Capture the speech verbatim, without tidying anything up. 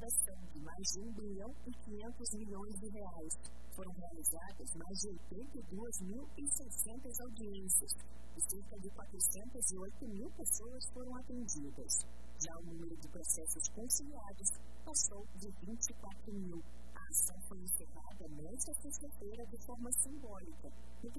arrecadação de mais de um bilhão e quinhentos milhões de reais. Foram realizadas mais de oitenta e duas mil e seiscentas audiências e cerca de quatrocentas e oito mil pessoas foram atendidas. Já o número de processos conciliados passou de vinte e quatro mil. A ação foi encerrada nesta sexta-feira de forma simbólica, no